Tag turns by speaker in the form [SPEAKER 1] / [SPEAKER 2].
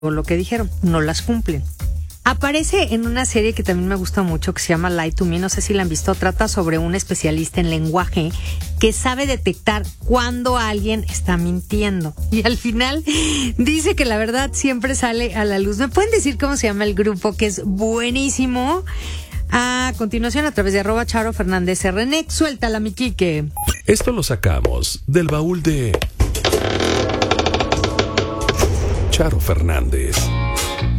[SPEAKER 1] lo que dijeron, no las cumplen. Aparece en una serie que también me gusta mucho, que se llama Lie to Me, no sé si la han visto. Trata sobre un especialista en lenguaje que sabe detectar cuando alguien está mintiendo, y al final dice que la verdad siempre sale a la luz. ¿Me pueden decir cómo se llama el grupo? Que es buenísimo. A continuación, a través de @CharoFernandezRN, suéltala, mi Quique.
[SPEAKER 2] Esto lo sacamos del baúl de Charo Fernández.